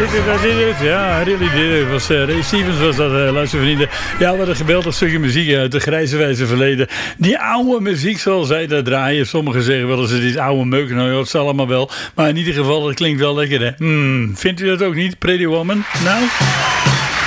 Ja, really did. Was, Ray Stevens was dat, luistervrienden. Ja, wat een geweldig stukje muziek uit de grijze wijze verleden. Die oude muziek, zoals zij dat draaien. Sommigen zeggen wel eens het is oude meuk. Nou ja, het zal allemaal wel. Maar in ieder geval, het klinkt wel lekker, hè. Vindt u dat ook niet, Pretty Woman? Nou...